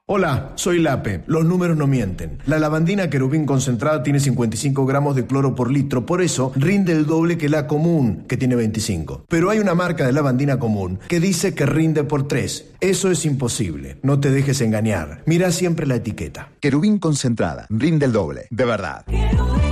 Hola, soy Lape. Los números no mienten. La lavandina Querubín concentrada tiene 55 gramos de cloro por litro, por eso rinde el doble que la común, que tiene 25. Pero hay una marca de lavandina común que dice que rinde por 3. Eso es imposible. No te dejes engañar. Mira siempre la etiqueta. Querubín concentrada. Rinde el doble. De verdad.